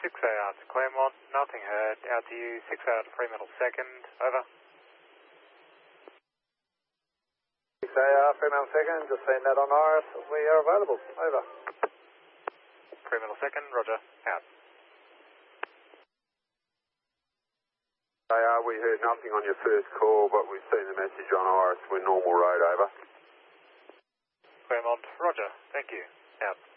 6AR to Claremont, nothing heard. Out to you, 6AR to Fremantle second, over. 6AR, Fremantle second, just seen that on Iris. We are available, over. Fremantle second, roger, out. AR, we heard nothing on your first call, but we've seen the message on Iris. We're normal road, over. Claremont, roger, thank you, out.